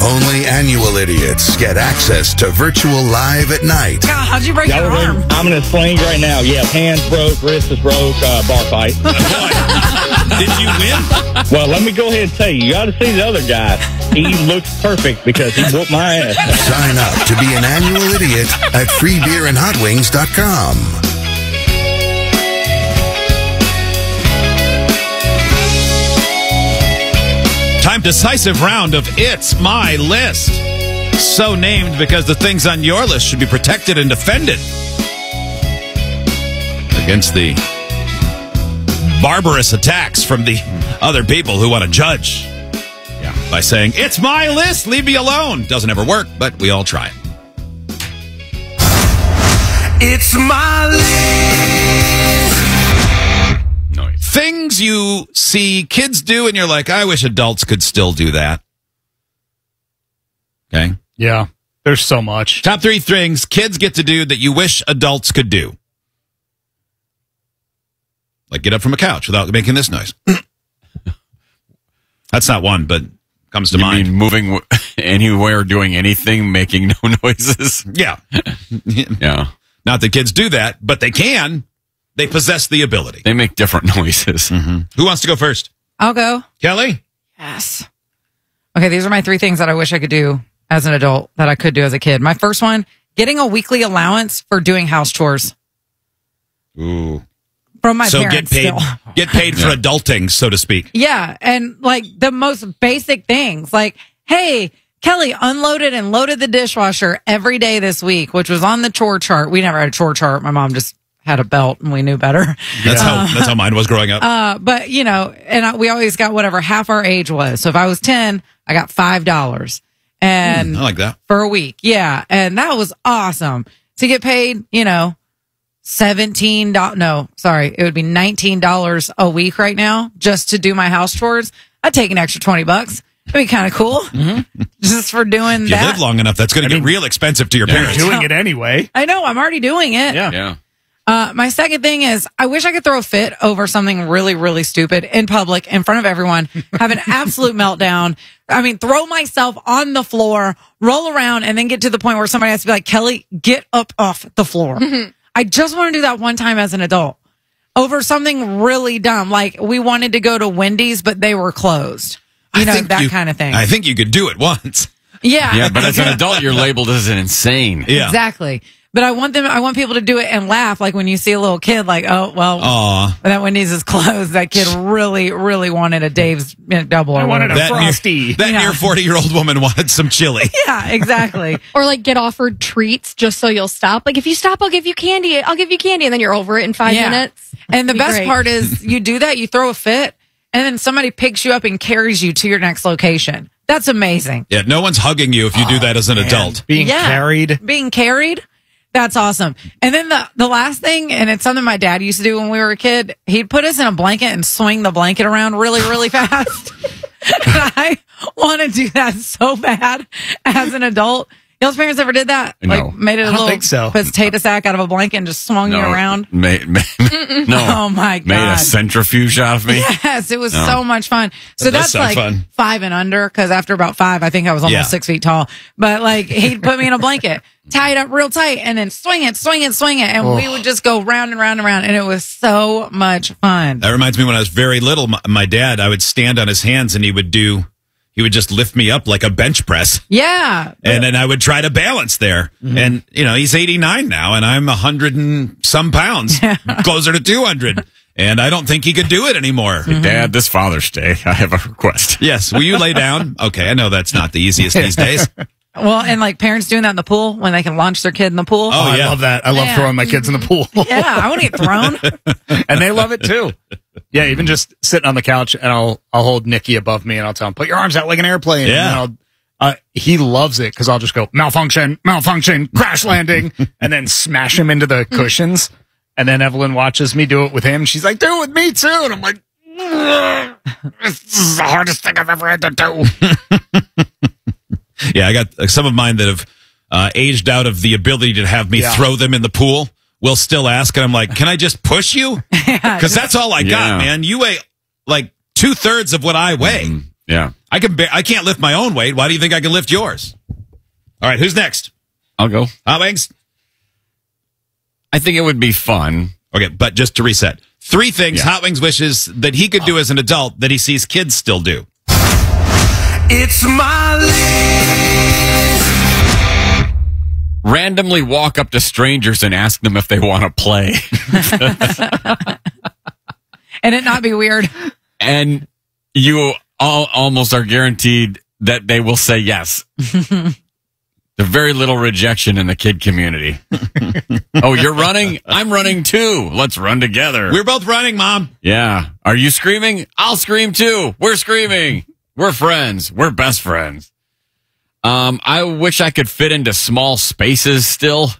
Only annual idiots get access to virtual live at night. God, how'd you break your arm? I'm in a sling right now. Yeah, hands broke, wrist is broke, bar fight. Did you win? Well, let me go ahead and tell you, you got to see the other guy. He looks perfect because he whooped my ass. Sign up to be an annual idiot at freebeerandhotwings.com. Time decisive round of It's My List. So named because the things on your list should be protected and defended against the barbarous attacks from the other people who want to judge. Yeah, by saying, it's my list, leave me alone. Doesn't ever work, but we all try it. It's my list. Noise. Things you see kids do and you're like, I wish adults could still do that. Okay? Yeah, there's so much. Top 3 things kids get to do that you wish adults could do. Like get up from a couch without making this noise. That's not one, but comes to mind. You mean moving anywhere, doing anything, making no noises? Yeah. Yeah. Not that kids do that, but they can. They possess the ability. They make different noises. Mm-hmm. Who wants to go first? I'll go. Kelly? Yes. Okay, these are my 3 things that I wish I could do as an adult that I could do as a kid. My first one, getting a weekly allowance for doing house chores. Ooh. From my so parents get paid for adulting, so to speak. Yeah, and like the most basic things, like, hey, Kelly unloaded and loaded the dishwasher every day this week, which was on the chore chart. We never had a chore chart. My mom just had a belt and we knew better. That's how mine was growing up. But, you know, and we always got whatever half our age was. So if I was 10, I got $5. And I like that. For a week. Yeah. And that was awesome to get paid, you know, $17. No, sorry. It would be $19 a week right now just to do my house chores. I'd take an extra $20. It'd be kind of cool. Mm-hmm. Just for doing if that. You live long enough, that's going to get real expensive to your parents. Doing it anyway. I know. I'm already doing it. Yeah. My second thing is I wish I could throw a fit over something really, really stupid in public in front of everyone, have an absolute meltdown. I mean, throw myself on the floor, roll around, and then get to the point where somebody has to be like, Kelly, get up off the floor. Mm-hmm. I just want to do that one time as an adult over something really dumb. Like we wanted to go to Wendy's, but they were closed. You know, that kind of thing. I think you could do it once. Yeah. Yeah, but as an adult, you're labeled as an insane. Yeah. Exactly. But I want people to do it and laugh. Like when you see a little kid, like, oh, well, that Wendy's is closed. That kid really, really wanted a Dave's double. I wanted a Frosty. That near 40-year-old woman wanted some chili. Yeah, exactly. Or like get offered treats just so you'll stop. Like if you stop, I'll give you candy. I'll give you candy. And then you're over it in 5 minutes. And the best part is you do that, you throw a fit, and then somebody picks you up and carries you to your next location. That's amazing. Yeah, no one's hugging you if you do that as an adult. Being carried. Being carried. That's awesome. And then the last thing, and it's something my dad used to do when we were a kid, he'd put us in a blanket and swing the blanket around really, really fast. And I want to do that so bad as an adult. Y'all's parents ever did that? No. Like made it a little potato sack out of a blanket and just swung you around? No. Oh my God. Made a centrifuge out of me? Yes, it was so much fun. So that's like fun. 5 and under, because after about 5, I think I was almost 6 feet tall. But like he'd put me in a blanket, tie it up real tight, and then swing it. And we would just go round and round and round. And it was so much fun. That reminds me when I was very little, my dad, I would stand on his hands and he would just lift me up like a bench press. Yeah. And then I would try to balance there. Mm-hmm. And, you know, he's 89 now and I'm 100 and some pounds, closer to 200. And I don't think he could do it anymore. Hey, Dad, this Father's Day, I have a request. Yes. Will you lay down? Okay. I know that's not the easiest these days. Well, and like parents doing that in the pool when they can launch their kid in the pool. Oh, yeah. I love that. I love throwing my kids in the pool. Yeah, I want to get thrown. And they love it too. Yeah, even just sitting on the couch and I'll hold Nikki above me and I'll tell him, put your arms out like an airplane. Yeah. And then he loves it because I'll just go, malfunction, crash landing, and then smash him into the cushions. And then Evelyn watches me do it with him. She's like, do it with me too. And I'm like, this is the hardest thing I've ever had to do. Yeah, I got some of mine that have aged out of the ability to have me throw them in the pool. Will still ask, and I'm like, can I just push you? Because that's all I got, man. You weigh like 2/3 of what I weigh. Yeah. I can't lift my own weight. Why do you think I can lift yours? All right, who's next? I'll go. Hot Wings? I think it would be fun. Okay, but just to reset. 3 things Hot Wings wishes that he could do as an adult that he sees kids still do. It's my list. Randomly walk up to strangers and ask them if they want to play. And it not be weird. And you almost are guaranteed that they will say yes. There's very little rejection in the kid community. Oh, you're running? I'm running too. Let's run together. We're both running, Mom. Yeah. Are you screaming? I'll scream too. We're screaming. We're friends. We're best friends. I wish I could fit into small spaces still.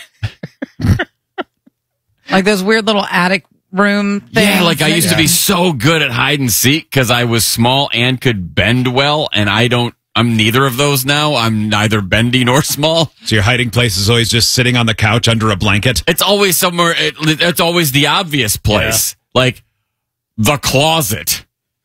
Like those weird little attic room things. Yeah, like I used to be so good at hide and seek because I was small and could bend well, and I'm neither of those now. I'm neither bendy nor small. So your hiding place is always just sitting on the couch under a blanket? It's always somewhere, it's always the obvious place. Like the closet,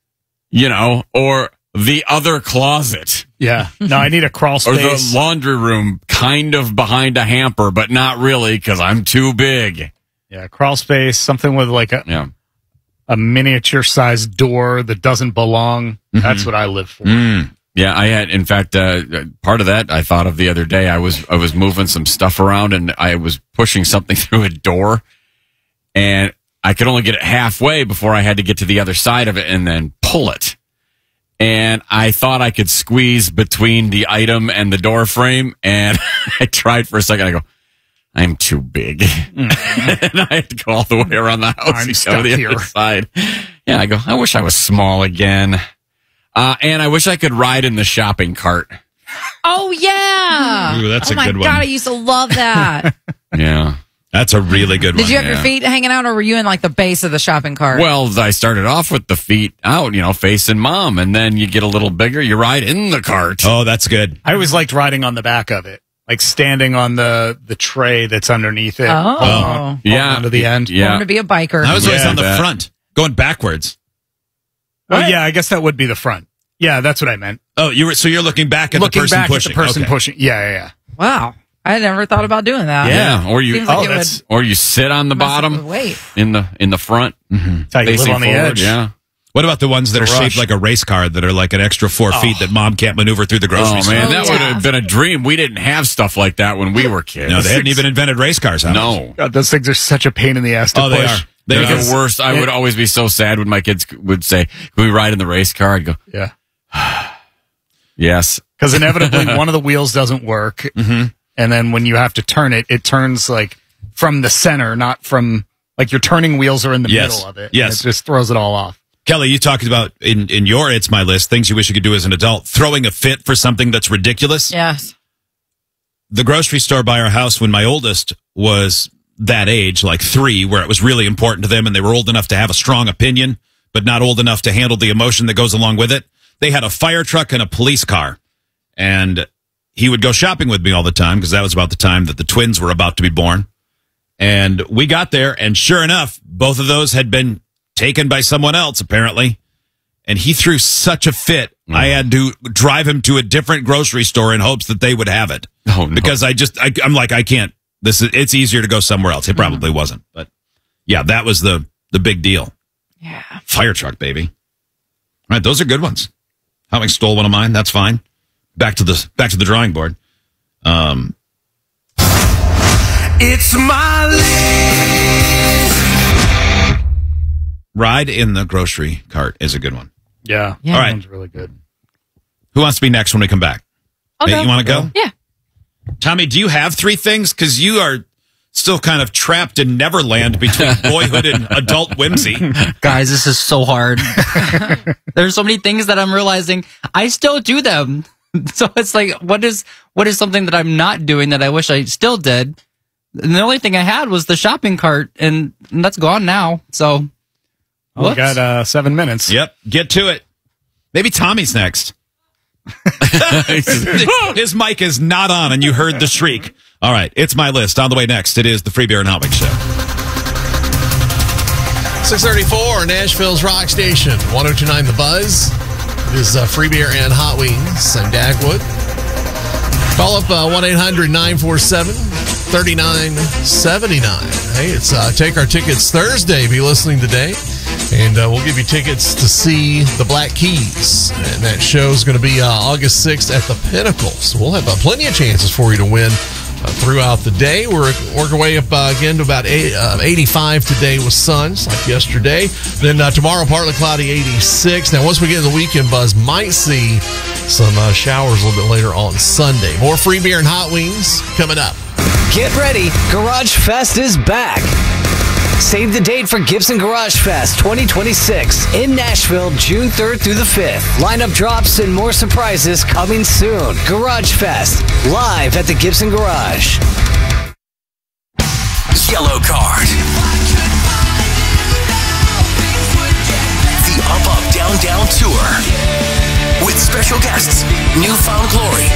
or the other closet. Yeah. No, I need a crawl Or space. the laundry room, kind of behind a hamper, but not really because I'm too big. Yeah, crawl space, something with like Yeah. a miniature sized door that doesn't belong. That's what I live for. Yeah, I had, in fact, part of that I thought of the other day. I was moving some stuff around and I was pushing something through a door, and I could only get it halfway before I had to get to the other side of it and then pull it. And I thought I could squeeze between the item and the door frame, and I tried for a second. I go, I'm too big. And I had to go all the way around the house I'm to go stuck to the here. other side. Yeah, I go, I wish I was small again. And I wish I could ride in the shopping cart. Oh, yeah. Ooh, that's a good Oh, my one. God, I used to love that. Yeah. That's a really good one. Did you have your feet hanging out, or were you in like the base of the shopping cart? Well, I started off with the feet out, facing mom, and then you get a little bigger, you ride in the cart. Oh, that's good. I always liked riding on the back of it, like standing on the tray that's underneath it. Oh. Yeah. Onto the end. I want Yeah. to be a biker. I was always Yeah, on the that. front, going backwards. Oh, yeah, I guess that would be the front. Yeah, that's what I meant. Oh, you're looking back at Looking the person back pushing. at the person Okay. pushing. Yeah. Wow. I had never thought about doing that. Yeah. Or you Seems like it would or you sit on the mess up bottom with weight. in the front. That's how you live Facing on the forward, edge. Yeah. What about the ones that are The shaped rush. like a race car that are like an extra 4 feet that mom can't maneuver through the grocery Oh store? man, that yeah. would have been a dream. We didn't have stuff like that when we were kids. No, they hadn't even invented race cars. Huh? No. God, those things are such a pain in the ass to Oh, push. they are. They're They are. the worst. I would always be so sad when my kids would say, "Can we ride in the race car?" I'd go, Yeah. "Yes." Because inevitably one of the wheels doesn't work. Mm-hmm. And then when you have to turn it, it turns like from the center, not from like your turning wheels are in the Yes. middle of it. Yes. And it just throws it all off. Kelly, you talked about in your It's My List, things you wish you could do as an adult, throwing a fit for something that's ridiculous. Yes. The grocery store by our house, when my oldest was that age, like 3, where it was really important to them and they were old enough to have a strong opinion, but not old enough to handle the emotion that goes along with it. They had a fire truck and a police car. And he would go shopping with me all the time because that was about the time that the twins were about to be born. And we got there, and sure enough, both of those had been taken by someone else, apparently. And he threw such a fit. I had to drive him to a different grocery store in hopes that they would have it. Oh, no. Because I'm like, I can't. It's easier to go somewhere else. It probably wasn't, but yeah, that was the big deal. Yeah. Fire truck, baby. All right, those are good ones. Having stole one of mine, that's fine. Back to the drawing board. It's my list. Ride in the grocery cart is a good one. Yeah. Yeah. All That right. one's really good. Who wants to be next when we come back? I'll Hey, go. you want to go? Yeah. Tommy, do you have 3 things? Because you are still kind of trapped in Neverland between boyhood and adult whimsy. Guys, this is so hard. There's so many things that I'm realizing I still do them. So it's like, what is something that I'm not doing that I wish I still did? And the only thing I had was the shopping cart, and that's gone now. So, We whoops. got 7 minutes. Yep, get to it. Maybe Tommy's next. His mic is not on, and you heard the shriek. All right, it's my list. On the way next, it is the Free Beer and Hot Wings Show. 634, Nashville's Rock Station, 102.9 The Buzz. It is Free Beer and Hot Wings. I'm Dagwood. Call up 1-800-947-3979. Hey, it's Take Our Tickets Thursday. Be listening today. And we'll give you tickets to see the Black Keys. And that show is going to be August 6th at the Pinnacle. So we'll have plenty of chances for you to win throughout the day. We're working our way up again to about 85 today with suns, like yesterday. Then tomorrow, partly cloudy, 86. Now, once we get in the weekend buzz, might see some showers a little bit later on Sunday. More Free Beer and Hot Wings coming up. Get ready. Garage Fest is back. Save the date for Gibson Garage Fest 2026 in Nashville, June 3rd through the 5th. Lineup drops and more surprises coming soon. Garage Fest, live at the Gibson Garage. Yellow Card. The Up Up Down Down Tour. With special guests, Newfound Glory,